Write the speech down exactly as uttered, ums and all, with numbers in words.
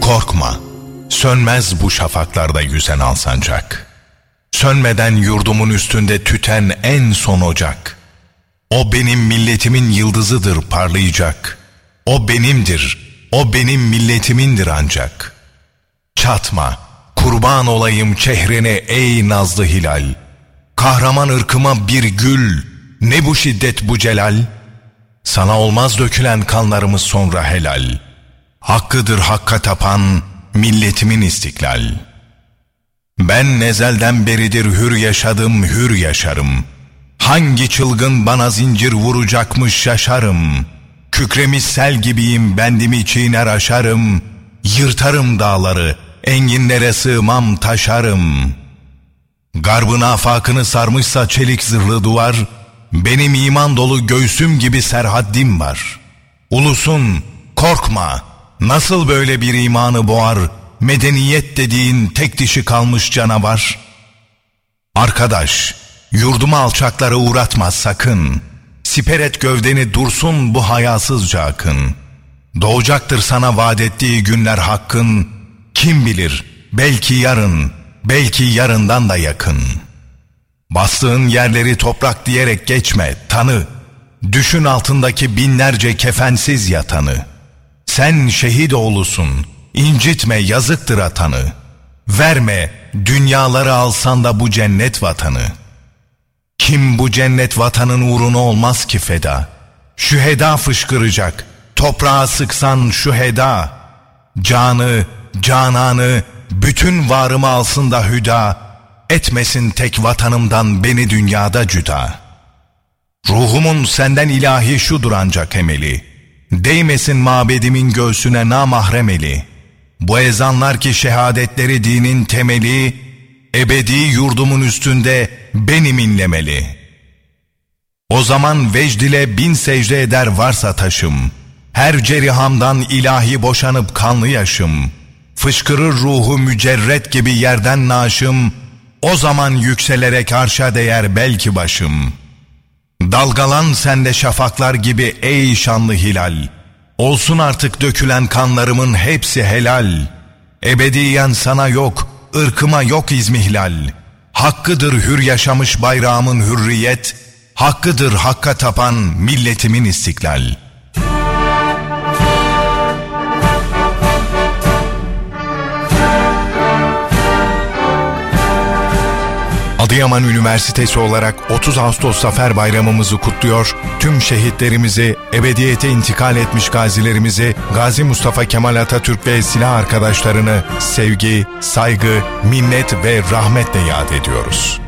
Korkma, sönmez bu şafaklarda yüzen alsancak. Sönmeden yurdumun üstünde tüten en son ocak. O benim milletimin yıldızıdır parlayacak. O benimdir, o benim milletimindir ancak. Çatma, kurban olayım çehrene ey nazlı hilal. Kahraman ırkıma bir gül, ne bu şiddet bu celal? Sana olmaz dökülen kanlarımız sonra helal. Hakkıdır hakka tapan milletimin istiklal. Ben nezelden beridir hür yaşadım, hür yaşarım. Hangi çılgın bana zincir vuracakmış şaşarım. Kükremiş sel gibiyim, bendimi çiğner aşarım. Yırtarım dağları, enginlere sığmam taşarım. Garbın afakını sarmışsa çelik zırhlı duvar, benim iman dolu göğsüm gibi serhaddim var. Ulusun, korkma, nasıl böyle bir imanı boğar, medeniyet dediğin tek dişi kalmış canavar? Arkadaş, yurduma alçaklara uğratma sakın. Siper et gövdeni dursun bu hayasızca akın. Doğacaktır sana vaat ettiği günler hakkın. Kim bilir, belki yarın, belki yarından da yakın. Bastığın yerleri toprak diyerek geçme, tanı. Düşün altındaki binlerce kefensiz yatanı. Sen şehit oğlusun, incitme yazıktır atanı. Verme, dünyaları alsan da bu cennet vatanı. Kim bu cennet vatanın uğruna olmaz ki feda? Şüheda fışkıracak, toprağa sıksan şüheda. Canı, cananı, bütün varımı alsın da hüda. Etmesin tek vatanımdan beni dünyada cüda. Ruhumun senden ilahi şudur ancak emeli. Değmesin mabedimin göğsüne namahrem eli. Bu ezanlar ki şehadetleri dinin temeli, ebedi yurdumun üstünde benim inlemeli. O zaman vecd ile bin secde eder varsa taşım, her cerihamdan ilahi boşanıp kanlı yaşım. Fışkırır ruhu mücerret gibi yerden naşım, o zaman yükselerek arşa değer belki başım. Dalgalan sende şafaklar gibi ey şanlı hilal. Olsun artık dökülen kanlarımın hepsi helal. Ebediyen sana yok, ırkıma yok izmihlal. Hakkıdır hür yaşamış bayrağımın hürriyet. Hakkıdır hakka tapan milletimin istiklal. Adıyaman Üniversitesi olarak otuz Ağustos Zafer Bayramımızı kutluyor, tüm şehitlerimizi, ebediyete intikal etmiş gazilerimizi, Gazi Mustafa Kemal Atatürk ve silah arkadaşlarını sevgi, saygı, minnet ve rahmetle yad ediyoruz.